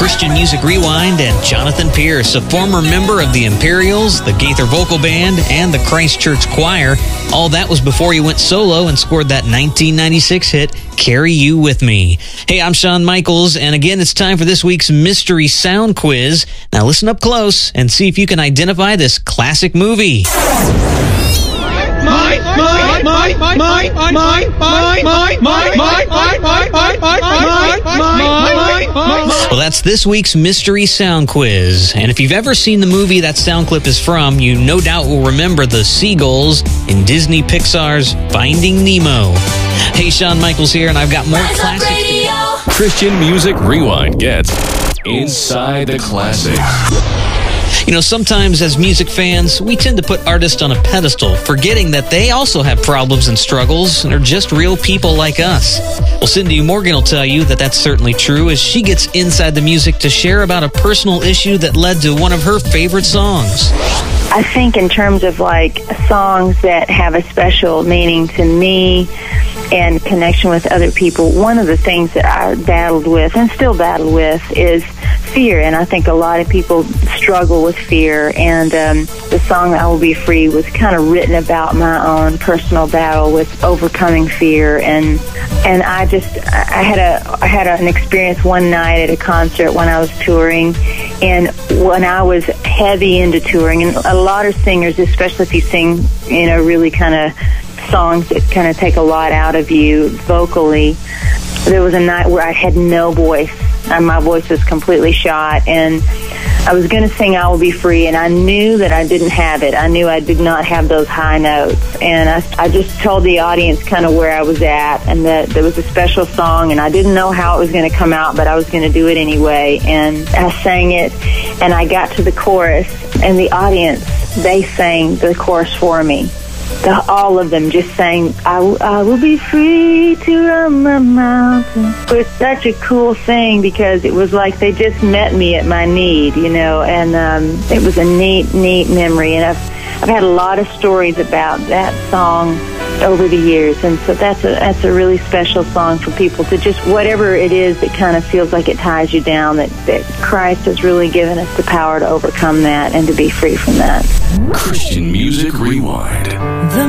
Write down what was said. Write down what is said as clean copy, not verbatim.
Christian Music Rewind and Jonathan Pierce, a former member of the Imperials, the Gaither Vocal Band, and the Christ Church Choir. All that was before he went solo and scored that 1996 hit, Carry You With Me. Hey, I'm Shawn Michaels, and again, it's time for this week's Mystery Sound Quiz. Now listen up close and see if you can identify this classic movie. Well, that's this week's Mystery Sound Quiz. And if you've ever seen the movie that sound clip is from, you no doubt will remember the seagulls in Disney Pixar's Finding Nemo. Hey, Shawn Michaels here, and I've got more classics. Christian Music Rewind gets Inside the Classics. You know, sometimes as music fans, we tend to put artists on a pedestal, forgetting that they also have problems and struggles and are just real people like us. Well, Cindy Morgan will tell you that that's certainly true as she gets inside the music to share about a personal issue that led to one of her favorite songs. I think in terms of like songs that have a special meaning to me and connection with other people, one of the things that I battled with and still battle with is fear, and I think a lot of people struggle with fear, and the song I Will Be Free was kind of written about my own personal battle with overcoming fear, and I had an experience one night at a concert when I was touring, and when I was heavy into touring, and a lot of singers, especially if you sing, you know, really kind of songs that kind of take a lot out of you vocally, there was a night where I had no voice. My voice was completely shot, and I was going to sing I Will Be Free, and I knew that I didn't have it. I knew I did not have those high notes, and I just told the audience kind of where I was at, and that there was a special song, and I didn't know how it was going to come out, but I was going to do it anyway, and I sang it, and I got to the chorus, and the audience, they sang the chorus for me. All of them just sang, I will be free to run the mountain. It was such a cool thing because it was like they just met me at my need, you know, and it was a neat memory. And I've had a lot of stories about that song over the years, and so that's a really special song for people to just, whatever it is that kind of feels like it ties you down, that Christ has really given us the power to overcome that and to be free from that. Christian Music Rewind.